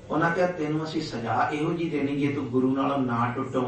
उन्हें कहा तेनों असीं सजा इहो जी देनी जे तू गुरु नालों ना टुटो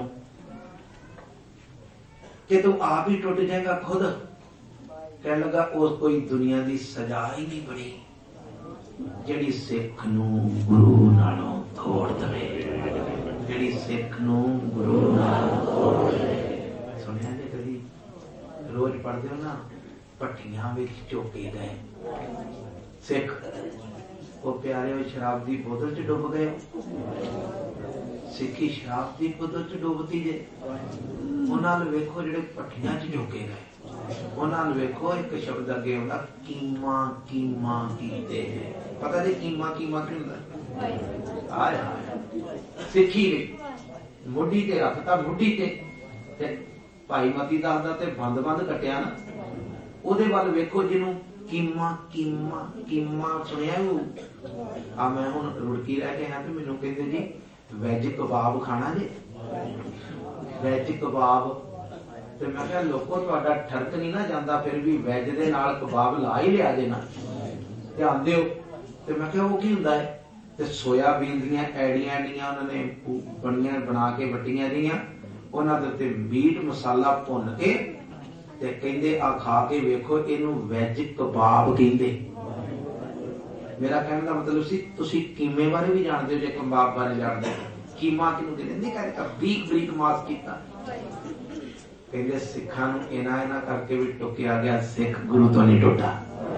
कि तू आप ही टुट जाएगा खुद। कह लगा उस कोई दुनिया की सजा ही नहीं बड़ी जिहड़ी सिख नूं गुरु नालों तोड़ दवे, जिहड़ी सिख नूं गुरु नालों तोड़ दवे। सुनिया जे कदी रोज पढ़ते हो ना, भट्ठियां विच झोके गए सिख, वो प्यारे हो शराब की बोतल च डुब गए। सिक्खी शराब की बोतल च डुबती जे। उन्होंने वेखो जिहड़े भट्ठियां च झोके गए, उन्होंने वेखो एक शब्द अगे आउंदा कीमा कीमा कीते। पता जी कीमा कीमा की हुंदा? आया सिक्खी ने मुड्ढी ते रखता, मुड्ढी ते भाई मती दास दा ते बंद बंद कटिया ना, उहदे वल वेखो जिन्हों कीमा कीमा कीमा सुनिया। आ मैं हुण रुड़की रह के आया, मैनूं कहंदे जी वैज कबाब खाना जी, वैज कबाब। ते मैं कहा लोको तुहाडा ठरक नहीं ना जांदा, फिर भी वैज दे नाल कबाब ला ही लिया जे ना, ध्यान दिओ। ते मैं कहा वो की हुंदा है? ते सोयाबीन दीयां ऐड़ियां ऐड़ियां उन्होंने बणियां बना के वट्टियां दीयां, उन्हां दे उत्ते मीट मसाला भुन के ते कहंदे आ खा के वेखो इनू वैज कबाब कहंदे। मेरा कहने का मतलब सी तुसी कीमे बारे भी जानते हो, जे कबाब बारे जानते हो। कीमा किनू कहंदे? नहीं कहते बरीक बरीक मास कीता। कहंदे सिखां नूं इना इना करके भी टुकिया गया, सिख गुरु तो नहीं टुटा।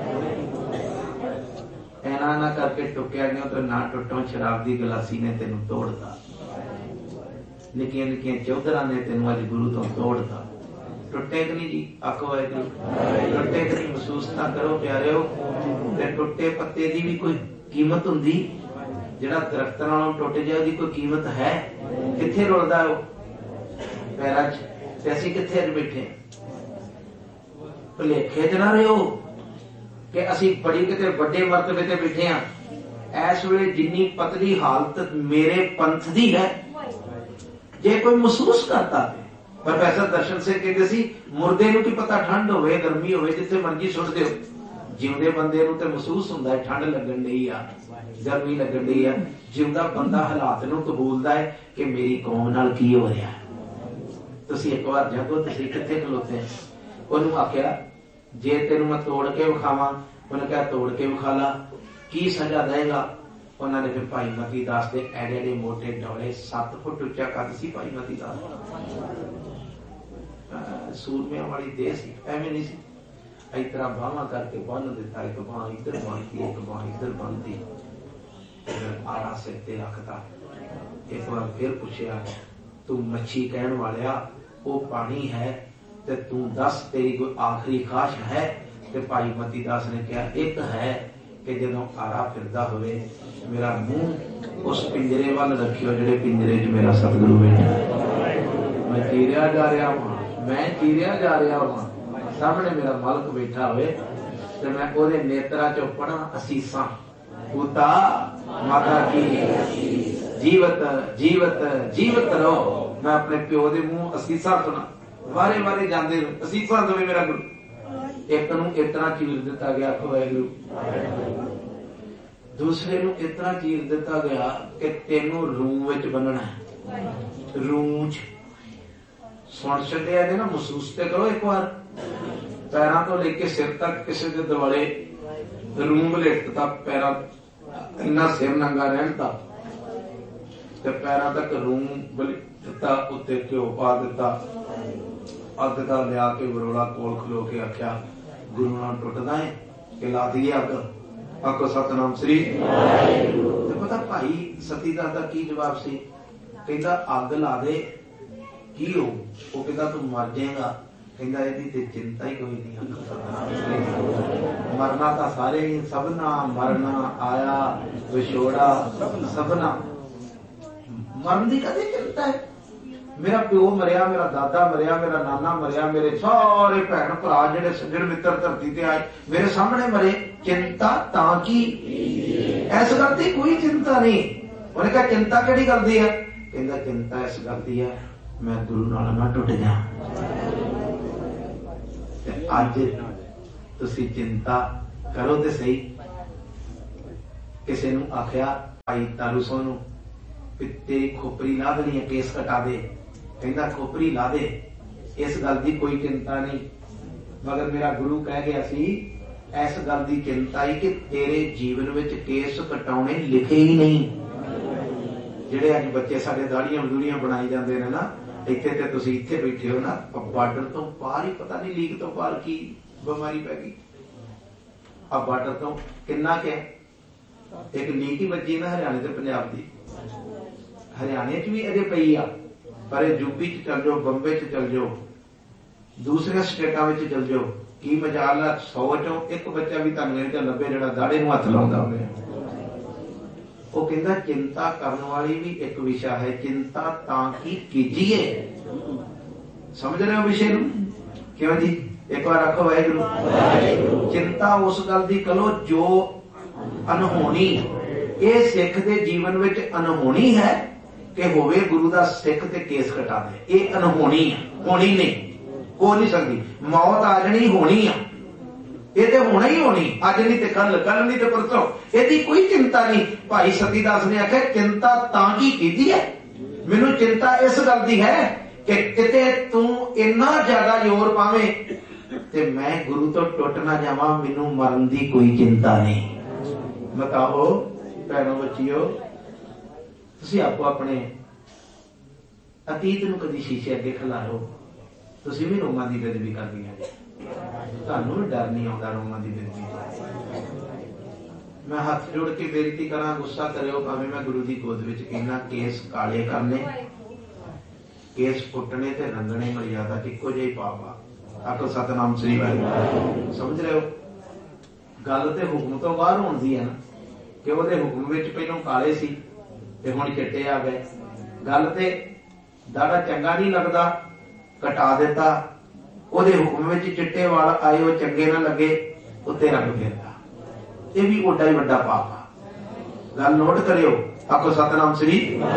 इना इना करके टुकिया गया तो ना टुटों, शराब की गलासी ने तेनू तोड़ता, निक्कियां निक्कियां चौधरां ने तेनू अज गुरु तो तोड़ता। टुटे कि नहीं जी? आखो वाहिगुरू। टुटे कि नहीं? महसूस ना करो प्यारिओ। ते टुटे पत्ते की भी कोई कीमत हुंदी? जिहड़ा दरख्त नालों टुट जाए उसदी कोई कीमत है? कित्थे रुलदा है? पैरां च। ते असीं कित्थे अज बैठे? भुलेखे च ना रहिओ कि असीं बड़ी किते वड्डे मरतबे ते बैठे हां। इस वेले जिन्नी पतली हालत मेरे पंथ दी है, जे कोई महसूस करता। प्रोफैसर दर्शन सिंह कहते सी मुर्दे नूं की पता ठंड होवे गर्मी होवे, जिथे मर्जी सुट दिओ, जिउंदे बंदे नूं ते महसूस हुंदा है ठंड लगन डई आ, गर्मी लगन डई आ। जिउंदा बंदा हालात नूं कबूलदा है कि मेरी कौम नाल की हो रिहा। तुसीं एक बार जागो, तुसीं कित्थे खलोते? उहनूं आखिया जे तेनूं मैं तोड़ के विखावां, उहने कहा तोड़ के विखा ला, की सजा देगा? उन्होंने फिर भाई मती दास के एडे एडे मोटे डोले, 7 फुट उच्चा कद सी भाई मती दास, सूरमिया वाली देह सी, एवं नहीं सी। इस तरह बाहां करके बन दिता, एक बांह इधर बनती, एक बांह इधर बनती, आड़ा सिर ते रखता। एक बार फिर पूछया तू मच्छी कहण वालिया वो पानी है ते तू दस तेरी कोई आखिरी ख्वाहिश है? ते भाई मती दास ने कहा एक है कि जदों आड़ा फिरदा होवे मेरा मुंह उस पिंजरे वाल रखियो जिहड़े पिंजरे च मेरा सतगुरु बैठा। मैं चीरिया जा रहा हां, मैं चीरिया जा रहा हां, सामने मेरा मालक बैठा होवे ते मैं ओदे नेत्रा चों पढ़ा असीसां, पुता माता की जीवत जीवत जीवत रहो। मैं अपने प्यो दे मुंह असीसां सुना, वारे वारे जांदे असीसां देवे मेरा गुरु। एक नूं इतना चीर दिता गया, वाहिगुरू। दूसरे नूं इतना चीर दिता गया कि तेनों रूम विच बन्नना है, रूम च। सुन छड्डिया जे ना, महसूस ते करो एक बार। पैरां तो लेके सिर तक किसी दे दुआले रूम लपेटता, पैरां इन्ना सिर नंगा रहता ते पैरां तक रूम दिता, उत्ते घ्यो पा दिता, अग दा लिया के बरोला कोल खलो के आख्या गुरु नाल टुटदा है कि ला दिए अग? आखो सतनाम श्री। ते पता भाई सतीदास दा की जवाब सी? कहंदा अग ला दे की हो? वो कहंदा तू मर जाएगा। कहंदा इहदी ते चिंता ही कोई नहीं। आखो सतनाम श्री। मरना तां सारे ही, सबना मरना आया विछोड़ा सबना। मरन की कदी चिंता है? मेरा प्यो मरिया, मेरा दादा मरिया, मेरा नाना मरिया, मेरे सारे भैन भरा जिहड़े सज्जण मित्र धरती ते आए मेरे सामने मरे, चिंता तां की? इस गल दी कोई चिंता नहीं। उन्हें कहा चिंता किहड़ी गल दी है? कहंदा चिंता इस गल दी है मैं गुरु नाल ना टुट जा। अज तुसीं चिंता करो ते सही। किसी नूं आखिया भाई तारू सोनू तेरी खोपरी ला देनी है, केस कटा दे। कहता खोपरी ला दे, इस गल की कोई चिंता नहीं, मगर मेरा गुरु कह गया सी इस गल की चिंता ही कि तेरे जीवन में केस कटाने लिखे ही नहीं। ਜਿਹੜੇ ਅੱਜ ਬੱਚੇ ਸਾਡੇ ਦਾੜੀਆਂ ਦੂੜੀਆਂ ਬਣਾਈ ਜਾਂਦੇ ਨੇ ਨਾ, ਇੱਥੇ ਤੇ ਤੁਸੀਂ ਇੱਥੇ ਬੈਠੇ ਹੋ ਨਾ, ਬਾਰਡਰ ਤੋਂ ਪਾਰ ਹੀ ਪਤਾ ਨਹੀਂ ਲੀਕ ਤੋਂ ਪਾਰ ਕੀ ਬਿਮਾਰੀ ਪੈ ਗਈ। ਆ ਬਾਰਡਰ ਤੋਂ ਕਿੰਨਾ ਕਿ ਇੱਕ ਲੀਕ ਹੀ ਵੱਜੀ ਨਾ ਹਰਿਆਣੇ ਤੇ ਪੰਜਾਬ ਦੀ, ਹਰਿਆਣੇ ਚ ਵੀ ਅਜੇ ਪਈ ਆ, ਪਰ ਯੂਪੀ ਚ ਚਲ ਜਾਓ, ਬੰਬੇ ਚ ਚਲ ਜਾਓ, ਦੂਸਰੇ ਸਟੇਟਾਂ ਵਿੱਚ ਚਲ ਜਾਓ, ਕੀ ਮਜਾਲ ਆ 100 ਚੋਂ ਇੱਕ ਬੱਚਾ ਵੀ ਤੁਹਾਨੂੰ ਇਹ 90 ਜਿਹੜਾ ਦਾੜੇ ਨੂੰ ਹੱਥ ਲਾਉਂਦਾ ਹੋਵੇ। ਉਹ ਕਹਿੰਦਾ ਚਿੰਤਾ ਕਰਨ ਵਾਲੀ ਵੀ ਇੱਕ ਵਿਸ਼ਾ ਹੈ, ਚਿੰਤਾ ਤਾਂ ਕੀ ਕੀਜੀਏ। ਸਮਝ ਰਹੇ ਹੋ ਵਿਸ਼ੇ ਨੂੰ? ਕਿਉਂ ਜੀ? ਇੱਕ ਵਾਰ ਆਖੋ ਵਾਹਿਗੁਰੂ। ਚਿੰਤਾ ਉਸ ਗੱਲ ਦੀ ਕਰੋ ਜੋ ਅਨਹੋਣੀ, ਇਹ ਸਿੱਖ ਦੇ ਜੀਵਨ ਵਿੱਚ ਅਨਹੋਣੀ ਹੈ ਕਿ ਹੋਵੇ ਗੁਰੂ ਦਾ ਸਿੱਖ ਤੇ ਕੇਸ ਕਟਾ ਦੇ। ਇਹ ਅਨਹੋਣੀ ਹੈ, ਹੋਣੀ ਨਹੀਂ, ਹੋ ਨਹੀਂ ਸਕਦੀ। ਮੌਤ ਆ ਜਾਣੀ ਹੋਣੀ ਆ, ਇਹ ਤੇ ਹੋਣਾ ਹੀ ਹੋਣੀ, ਅੱਜ ਨਹੀਂ ਤੇ ਕੱਲ, ਕੱਲ ਨਹੀਂ ਤੇ ਪਰਸੋਂ, ਇਹਦੀ ਕੋਈ ਚਿੰਤਾ ਨਹੀਂ। ਭਾਈ ਸਤੀਦਾਸ ਨੇ ਆਖਿਆ ਚਿੰਤਾ ਤਾਂ ਕੀ ਕੀਤੀ ਹੈ, ਮੈਨੂੰ ਚਿੰਤਾ ਇਸ ਗੱਲ ਦੀ ਹੈ ਕਿ ਕਿਤੇ ਤੂੰ ਇੰਨਾ ਜ਼ਿਆਦਾ ਜ਼ੋਰ ਪਾਵੇਂ ਤੇ ਮੈਂ ਗੁਰੂ ਤੋਂ ਟੁੱਟ ਨਾ ਜਾਵਾਂ, ਮੈਨੂੰ ਮਰਨ ਦੀ ਕੋਈ ਚਿੰਤਾ ਨਹੀਂ। ਬਤਾਓ ਭੈਣੋ ਬੱਚਿਓ, ਤੁਸੀਂ ਆਪੋ ਆਪਣੇ ਅਤੀਤ ਨੂੰ ਕਦੀ ਸ਼ੀਸ਼ੇ ਅੱਗੇ ਖਿਲਾਰੋ, ਤੁਸੀਂ ਵੀ ਰੋਮਾਂ ਦੀ ਬੇਦਬੀ ਕਰਦੀਆਂ ਜੀ, ਤੁਹਾਨੂੰ ਵੀ ਡਰ ਨਹੀਂ ਆਉਂਦਾ ਰੋਮਾਂ ਦੀ ਬੇਦਬੀ। ਮੈਂ ਹੱਥ ਜੋੜ ਕੇ ਬੇਨਤੀ ਕਰਾਂ, ਗੁੱਸਾ ਕਰਿਓ ਭਾਵੇਂ ਮੈਂ ਗੁਰੂ ਦੀ ਗੋਦ ਵਿੱਚ ਕਹਿੰਦਾ, ਕੇਸ ਕਾਲੇ ਕਰਨੇ, ਕੇਸ ਫੁੱਟਣੇ ਤੇ ਰੰਗਣੇ ਮਰਿਆਦਾ ਇੱਕੋ ਜਿਹੀ ਪਾਪ ਆ। ਆਖੋ ਸਤਨਾਮ ਸ੍ਰੀ ਵਾਹਿਗੁਰੂ। ਸਮਝ ਰਹੇ ਹੋ? ਗੱਲ ਤੇ ਹੁਕਮ ਤੋਂ ਬਾਹਰ ਹੋਣ ਦੀ ਹੈ ਨਾ, ਕਿ ਉਹਦੇ ਹੁਕਮ ਵਿੱਚ ਪਹਿਲਾਂ ਕਾਲੇ ਸੀ ਤੇ ਹੁਣ ਚਿੱਟੇ ਆ ਗਏ। ਗੱਲ ਤੇ ਦਾੜਾ ਚੰਗਾ ਨਹੀਂ ਲੱਗਦਾ, ਕਟਾ ਦਿੱਤਾ, ਉਹਦੇ ਹੁਕਮ ਵਿੱਚ ਚਿੱਟੇ ਵਾਲ ਆਏ, ਉਹ ਚੰਗੇ ਨਾ ਲੱਗੇ, ਉੱਤੇ ਰੰਗ ਫੇਰਦਾ, ਇਹ ਵੀ ਓਡਾ ਹੀ ਵੱਡਾ ਪਾਪ ਆ। ਗੱਲ ਨੋਟ ਕਰਿਓ। ਆਖੋ ਸਤਨਾਮ ਸ੍ਰੀ।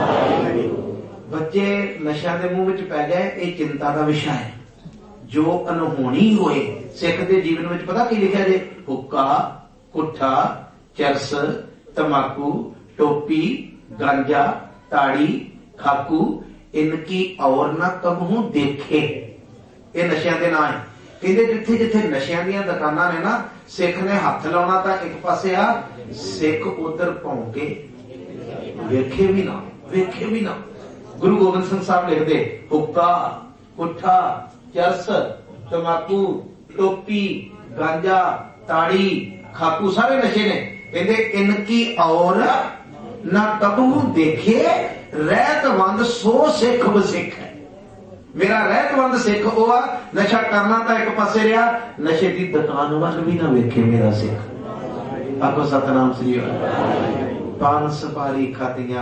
ਬੱਚੇ ਨਸ਼ਿਆਂ ਦੇ ਮੂੰਹ ਵਿੱਚ ਪੈ ਗਏ, ਇਹ ਚਿੰਤਾ ਦਾ ਵਿਸ਼ਾ ਹੈ। ਜੋ ਅਨਹੋਣੀ ਹੋਏ ਸਿੱਖ ਦੇ ਜੀਵਨ ਵਿੱਚ, ਪਤਾ ਕੀ ਲਿਖਿਆ ਜੇ? ਹੁੱਕਾ, ਕੁੱਠਾ, ਚਰਸ, ਤਮਾਕੂ, ਟੋਪੀ, ਗਾਂਜਾ, ਤਾੜੀ, ਖਾਕੂ, ਇਨਕੀ ਔਰ ਨਾ ਕਬਹੂ ਦੇਖੇ। ਇਹ ਨਸ਼ਿਆਂ ਦੇ ਨਾਂ ਹੈ। ਕਹਿੰਦੇ ਜਿੱਥੇ ਜਿੱਥੇ ਨਸ਼ਿਆਂ ਦੀਆਂ ਦੁਕਾਨਾਂ ਨੇ ਨਾ, ਸਿੱਖ ਨੇ ਹੱਥ ਲਾਉਣਾ ਤਾਂ ਇੱਕ ਪਾਸੇ ਆ, ਸਿੱਖ ਉਧਰ ਭੌਂ ਕੇ ਵੇਖੇ ਵੀ ਨਾ, ਵੇਖੇ ਵੀ ਨਾ। ਗੁਰੂ ਗੋਬਿੰਦ ਸਿੰਘ ਸਾਹਿਬ ਲਿਖਦੇ, ਹੁੱਕਾ, ਕੁੱਠਾ, ਚਰਸ, ਤਮਾਕੂ, ਟੋਪੀ, ਗਾਂਜਾ, ਤਾੜੀ, ਖਾਕੂ ਸਾਰੇ ਨਸ਼ੇ ਨੇ। ਕਹਿੰਦੇ ਇਨਕੀ ਔਰ ਨਾ ਕਬਹੂ ਦੇਖੇ, ਰਹਿਤਵੰਦ ਸੋ ਸਿੱਖ ਵਸਿੱਖ ਹੈ। ਮੇਰਾ ਰਹਿਤਵੰਦ ਸਿੱਖ ਉਹ ਆ, ਨਸ਼ਾ ਕਰਨਾ ਤਾਂ ਇੱਕ ਪਾਸੇ ਰਿਹਾ, ਨਸ਼ੇ ਦੀ ਦੁਕਾਨ ਵੱਲ ਵੀ ਨਾ ਵੇਖੇ ਮੇਰਾ ਸਿੱਖ। ਆਖੋ ਸਤਨਾਮ ਸ੍ਰੀ ਵਾਹਿਗੁਰੂ। ਪਾਨ ਸੁਪਾਰੀ ਖਾਤੀਆਂ,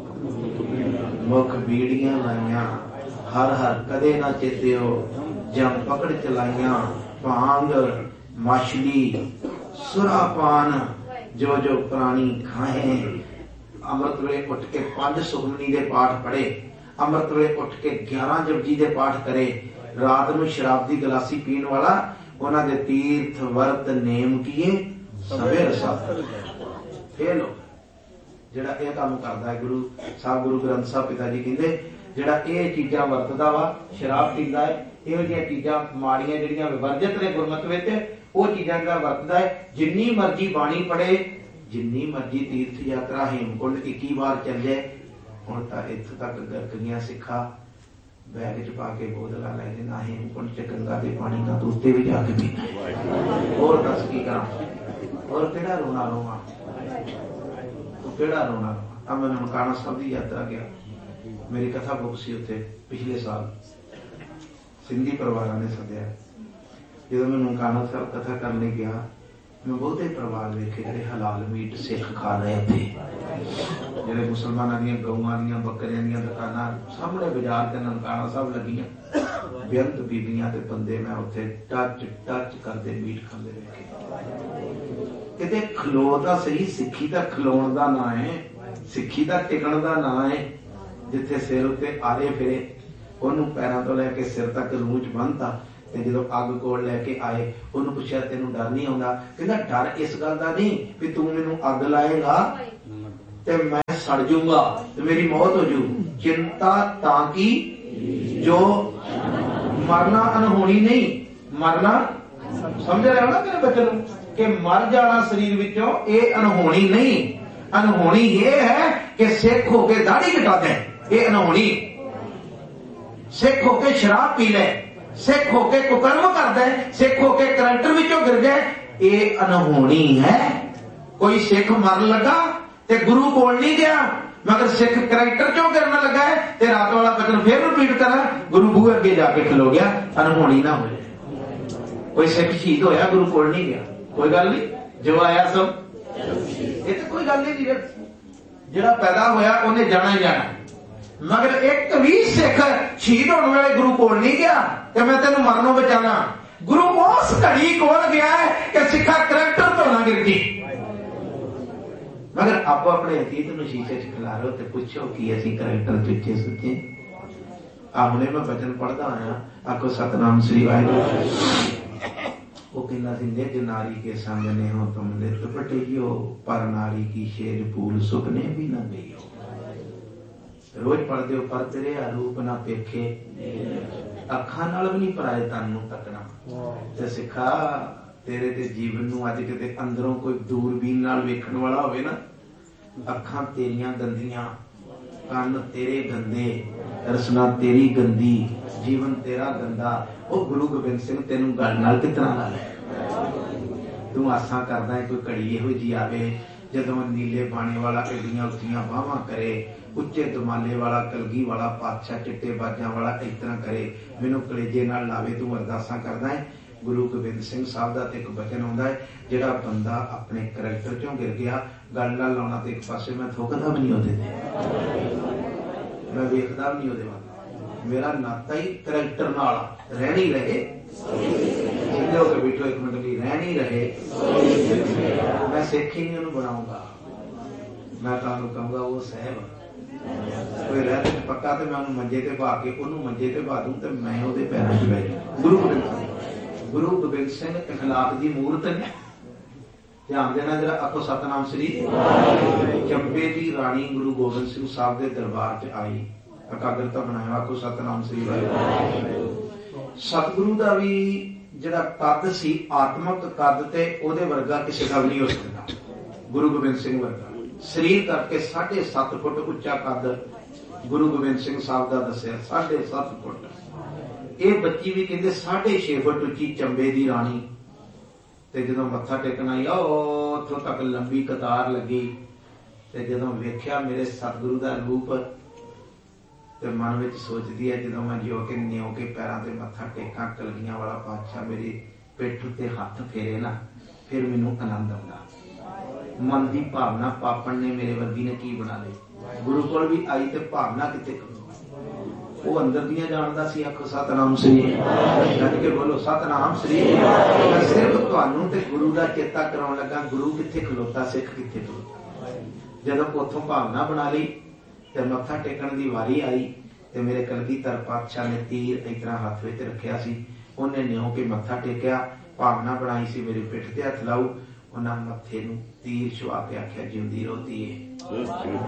ਮੁਖ ਬੀੜੀਆਂ ਲਾਈਆਂ, ਹਰ ਹਰ ਕਦੇ ਨਾ ਚੇਤਿਓ, ਜਮ ਪਕੜ ਚਲਾਈਆਂ, ਭਾਂਗ ਮਛਲੀ ਸੁਰਾਪਾਨ, ਜੋ ਜੋ ਪ੍ਰਾਣੀ ਖਾਏ। ਅੰਮ੍ਰਿਤ ਵੇਲੇ ਉੱਠ ਕੇ 5 ਸੁਖਮਨੀ ਦੇ ਪਾਠ ਪੜ੍ਹੇ, ਅੰਮ੍ਰਿਤ ਵੇਲੇ ਉੱਠ ਕੇ 11 ਜਪਜੀ ਦੇ ਪਾਠ ਕਰੇ, ਰਾਤ ਨੂੰ ਸ਼ਰਾਬ ਦੀ ਗਲਾਸੀ ਪੀਣ ਵਾਲਾ, ਉਹਨਾਂ ਦੇ ਤੀਰਥ ਵਰਤ ਨੇਮ ਕੀਏ ਸਵੇਰ ਸਤ। ਇਹ ਲੋ ਜਿਹੜਾ ਇਹ ਕੰਮ ਕਰਦਾ ਹੈ, ਗੁਰੂ ਸਾਹਿਬ ਗੁਰੂ ਗ੍ਰੰਥ ਸਾਹਿਬ ਪਿਤਾ ਜੀ ਕਹਿੰਦੇ, ਜਿਹੜਾ ਇਹ ਚੀਜ਼ਾਂ ਵਰਤਦਾ ਵਾ, ਸ਼ਰਾਬ ਪੀਂਦਾ ਹੈ, ਇਹੋ ਜਿਹੀਆਂ ਚੀਜ਼ਾਂ ਮਾੜੀਆਂ ਜਿਹੜੀਆਂ ਵਿਵਰਜਿਤ ਨੇ ਗੁਰਮਤਿ ਵਿੱਚ, ਉਹ ਚੀਜ਼ਾਂ ਦਾ ਵਰਤਦਾ ਹੈ। ਜਿੰਨੀ ਮਰਜੀ ਬਾਣੀ ਪੜ੍ਹੇ, ਜਿੰਨੀ ਮਰਜੀ ਤੀਰਥ ਯਾਤਰਾ ਹੇਮਕੁੰਡ 21 ਵਾਰ ਚੱਲੇ, ਹੁਣ ਤਾਂ ਇੱਥੋਂ ਤੱਕ ਗਰਕੀਆਂ ਸਿੱਖਾ ਬੈਗ ਚ ਪਾ ਕੇ ਬੋਤਲਾਂ ਲੈ ਕੇ, ਨਾ ਹੇਮਕੁੰਡ ਚ ਗੰਗਾ ਦੇ ਪਾਣੀ ਦਾ ਉੱਤੇ ਵੀ ਜਾ ਕੇ ਪੀਣਾ। ਹੋਰ ਦੱਸ ਕੀ ਕਰਾਂ? ਹੋਰ ਕਿਹੜਾ ਰੋਣਾ ਰੋਵਾਂ, ਕਿਹੜਾ ਰੋਣਾ ਰੋਵਾਂ? ਤਾਂ ਮੈਂ ਨਨਕਾਣਾ ਸਾਹਿਬ ਦੀ ਯਾਤਰਾ ਗਿਆ, ਮੇਰੀ ਕਥਾ ਬੁੱਕ ਸੀ ਉੱਥੇ ਪਿਛਲੇ ਸਾਲ, ਸਿੰਧੀ ਪਰਿਵਾਰਾਂ ਨੇ ਸੱਦਿਆ। ਜਦੋਂ ਮੈਂ ਨਨਕਾਣਾ ਸਾਹਿਬ ਕਥਾ ਕਰਨ ਲਈ ਗਿਆ, ਮੈਂ ਬਹੁਤੇ ਪਰਿਵਾਰ ਵੇਖੇ ਜਿਹੜੇ ਹਲਾਲ ਮੀਟ ਸਿੱਖ ਖਾ ਰਹੇ ਉੱਥੇ, ਜਿਹੜੇ ਮੁਸਲਮਾਨਾਂ ਦੀਆਂ ਗਊਆਂ ਦੀਆਂ ਬੱਕਰੀਆਂ ਦੀਆਂ ਦੁਕਾਨਾਂ ਸਾਹਮਣੇ ਬਾਜ਼ਾਰ ਤੇ ਨਨਕਾਣਾ ਸਾਹਿਬ ਲੱਗੀਆਂ, ਬੇਅੰਤ ਬੀਬੀਆਂ ਤੇ ਬੰਦੇ ਮੈਂ ਉੱਥੇ ਟੱਚ ਕਰਦੇ ਮੀਟ ਖਾਂਦੇ ਵੇਖੇ। ਕਿਤੇ ਖਲੋ ਤਾਂ ਸਹੀ, ਸਿੱਖੀ ਤਾਂ ਖਲੋਣ ਦਾ ਨਾਂ ਹੈ, ਸਿੱਖੀ ਦਾ ਟਿਕਣ ਦਾ ਨਾਂ ਹੈ। ਜਿੱਥੇ ਸਿਰ ਉੱਤੇ ਆਰੇ ਫਿਰੇ, ਉਹਨੂੰ ਪੈਰਾਂ ਤੋਂ ਲੈ ਕੇ ਸਿਰ ਤੱਕ ਰੂਹ ਚ ਬੰਨ੍ਹਤਾ, ਤੇ ਜਦੋਂ ਅੱਗ ਕੋਲ ਲੈ ਕੇ ਆਏ, ਉਹਨੂੰ ਪੁੱਛਿਆ ਤੈਨੂੰ ਡਰ ਨਹੀਂ ਆਉਂਦਾ? ਕਹਿੰਦਾ ਡਰ ਇਸ ਗੱਲ ਦਾ ਨਹੀਂ ਵੀ ਤੂੰ ਮੈਨੂੰ ਅੱਗ ਲਾਏਗਾ, ते मैं सड़ जूंगा तो मेरी मौत हो जू। चिंता ताकि जो मरना अनहोनी नहीं, मरना समझ रहे हो ना मेरे बच्चों कि मर जाना शरीर विचों ये अनहोनी नहीं। अनहोनी ये है कि सिख होके दाढ़ी कटा दे, ये अनहोनी। सिख होके शराब पी ले, सिख होके कुकर्म कर दे, सिख होके करैक्टर विचों गिर जाए, ये अनहोनी है। कोई सिख मरन लगा ते गुरु कोल नहीं गया, मगर सिख करैक्टर चों गिरन लगा है ते रात वाला बचन फिर रिपीट करा, गुरु बूहे अगे जाके खलो गया, अनहोनी ना हो जाए। कोई सिख शहीद होया गुरु कोल नहीं गया, कोई गल नहीं, जो आया सब ये तो कोई गल नहीं। जिहड़ा पैदा होया उन्हें जाना ही जाना, मगर एक भी सिख शहीद होने वाले गुरु कोल नहीं गया कि मैं तेन मरनों बचाना। गुरु उस घड़ी कोल गया है कि सिखा करैक्टर तो ना गिर गई। मगर आप अपने अतीत में शीशे च खिलारो तो पूछो कि असी करैक्टर चुचे सुचे। हमने मैं बचन पढ़ता आया, आखो सतनाम श्री वाहिगुरू। वो कहना सी निज नारी के संग ने हो तुम नित पटियो, पर नारी की शेर फूल सुपने भी न गईयो। रोज पढ़ते हो पर तेरे रूप ना पेखे, अखा नाल भी नहीं पराए तन नूं तकना। ते सिखा तेरे ते जीवन नूं अज किते अंदरों कोई दूरबीन नाल वेखण वाला होवे ना, अखां तेरियां गंदियां, कान तेरे गंदे, रसना तेरी गंदी, जीवन तेरा गंदा, वो गुरु गोबिंद सिंह तेनू गल नाल कितना ला लै। तू आसा करदा है कोई घड़ी इहो जी आवे जदों नीले बाणे वाला एडियां उच्चियां बाहां करे, उच्चे दमाले वाला कलगी वाला पातशाह चिट्टे बाजां वाला इस तरह करे, मैनू कलेजे नाल लावे, तू अरदासां करदा है। गुरु गोबिंद सिंह साहब का एक वचन आउंदा है, जिहड़ा बंदा अपने करैक्टर चों गिर गया, गल नाल लाउणा ते एक पासे मैं थोकदा भी नहीं ओहदे ते, मैं वेखदा भी नहीं ओहदे वाल, मेरा नाता ही करैक्टर नाल रहनी रहे। सीधे होकर बैठो एक मिनट भी, रहनी रहे। मैं सिख ही नहीं उन्हें बनाऊंगा, मैं तुहानू कहूंगा वो साहब कोई रह पक्का तो मैं उन्हें मंजे ते पा के उन्होंने मंजे ते पा दूं तो मैं ओहदे पैरां च बैठ जाऊं। गुरु गोबिंद सिंह इखलाक की मूर्त है। ध्यान देना जरा, आखो सतनाम श्री। चंबे की रानी गुरु गोबिंद सिंह साहब के दरबार च आई, एकाग्रता बनाया, आखो सतनाम श्री। सतगुरु का भी जिहड़ा कद सी आत्मक कद ते ओहदे वर्गा किसी का भी नहीं हो सकता। गुरु गोबिंद सिंह वर्गा शरीर करके 7.5 फुट उच्चा कद गुरु गोबिंद सिंह साहब का दसिया, 7.5 फुट। ये बच्ची भी कहते 6.5 फुट उच्ची चंबे की रानी। ते जदों मत्था टेकन आई उथों तक लंबी कतार लगी, ते जदों वेख्या मेरे सतगुरु का रूप ते मन में सोचती है, जदों मैं जो के न्यो के पैरों से मत्था टेका, कलगियां वाला पातशाह मेरी पिठ उत्ते हथ फेरे ना, फिर मैनू आनंद आउंदा। मन की भावना पापन ने मेरे वर्गी ने की बना ली। गुरु कोल भी आई ते भावना किते वो अंदर दियां जानदा सी। आखो सतनाम श्री, कह के बोलो सतनाम श्री। मैं सिर्फ तुहानू ते गुरु दा चेता कराउण लगा, गुरु किथे खलोता, सिख किथे खलोता। जदों उथों भावना बना ली ते मत्था टेकण दी वारी आई ते मेरे कलगीधर पातशाह ने तीर इस तरह हाथ विच रखिया सी, उन्हें न्यों के मत्था टेकिया, भावना बनाई सी मेरी पिठ ते हथ लाऊ, उन्हां मत्थे नूं तीर छुआ के आख्या जिंदी रोती है।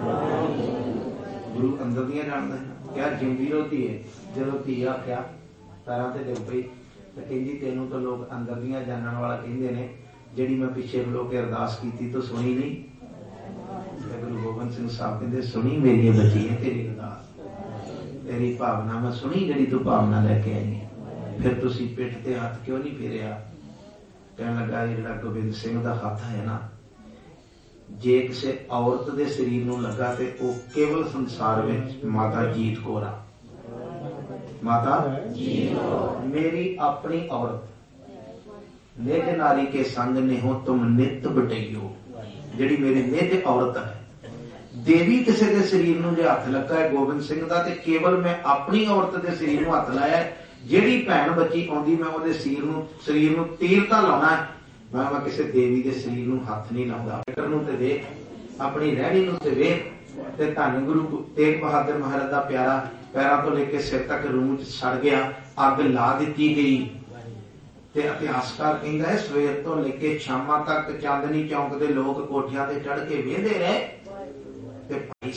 गुरु अंदर दियां जानदा है क्या जिंदी रोती है। जदों धी आख्या पैरां ते डिग पई ते कहंदी तेनू तो लोग अंदर दियां जानण वाला कहंदे ने, जिहड़ी मैं पिछे खलो के अरदास कीती तो सुनी नहीं। गुरु गोबिंद सिंह साहब कहंदे सुनी मेरी बची है तेरी अरदास, तेरी भावना मैं सुनी जिहड़ी तू भावना लैके आई है। फिर तुसीं पिठ ते हथ क्यों नहीं फेरिया। कहण लगा जिहड़ा गोबिंद सिंह दा हथ है ना, जे किसी औरत के शरीर नूं लगा ते वो केवल संसार में माता जीत कौर आ। माता मेरी अपनी औरत, निज नारी के संग ने हो तुम नित बटइयो, जिहड़ी मेरी निज औरत है। देवी किसी के शरीर नूं जे हथ लगा है गोबिंद सिंह दा, ते केवल मैं अपनी औरत के शरीर नूं हथ लाया। जिहड़ी भैन बच्ची आउंदी मैं उहदे शरीर नूं तीर तां लाउणा है, मैं किसी देवी के शरीर नूं हथ नहीं लाउंदा। फिकर नूं ते वेख, अपनी रहनी नूं ते वेख, ते धन गुरु तेग बहादुर महाराज दा प्यारा पैरों तो लेके सिर तक रूह च सड़ गया, अग ला दी गई। ते इतिहासकार कहंदा है सवेर तो लेके शामां तक चांदनी चौक दे लोग कोठियां ते चढ़ के वेंदे रहे।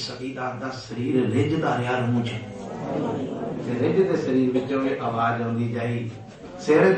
ਸਤੀਦਾਸ ਦਾ ਸਰੀਰ ਰਿੱਝਦਾ ਰਿਹਾ ਰੂਹ ਚ, ਤੇ ਰਿੱਝਦੇ ਸਰੀਰ ਵਿੱਚੋਂ ਇਹ ਆਵਾਜ਼ ਆਉਂਦੀ ਜਾਈ, ਸਿਰ